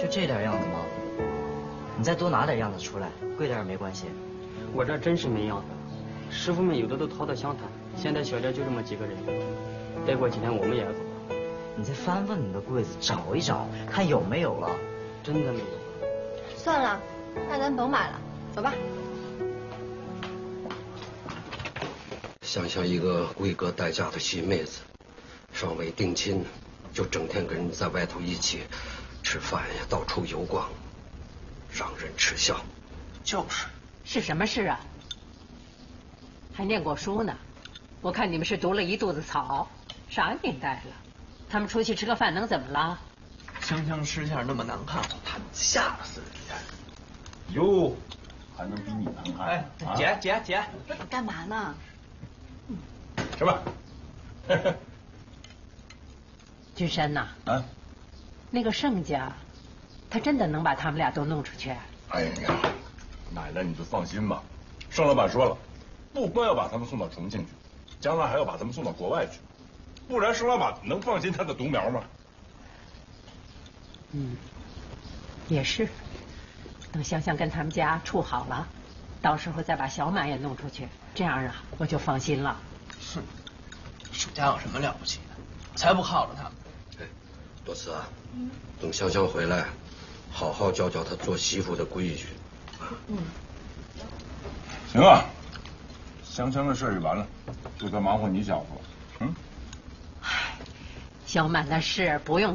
这点样子吗？你再多拿点样子出来，贵点也没关系。 我这真是没样子，师傅们有的都淘得香谈，现在小店就这么几个人，再过几天我们也要走了。 你再翻翻你的柜子，找一找，看有没有了。 真的没有。 算了，那咱甭买了，走吧。 想想一个闺阁待嫁的新妹子，尚未定亲，就整天跟人在外头一起吃饭呀，到处游逛，让人耻笑。 是什么事啊？还念过书呢？我看你们是读了一肚子草，啥年代了？他们出去吃个饭能怎么了？ 香香吃相那么难看，他们吓死你！哟，还能比你难看？哎，姐， 干嘛呢？ 吃吧。 君山呐， 啊， 那个盛家，他真的能把他们俩都弄出去？ 哎呀，奶奶你就放心吧，盛老板说了，不光要把他们送到重庆去，将来还要把他们送到国外去，不然盛老板能放心他的独苗吗？ 也是。等香香跟他们家处好了，到时候再把小满也弄出去，这样啊，我就放心了。 是，楚家有什么了不起的？才不靠着他们。 哎，多慈啊，等香香回来，好好教教她做媳妇的规矩。 行啊，香香的事儿就完了，就该忙活你小子了。 小满的事不用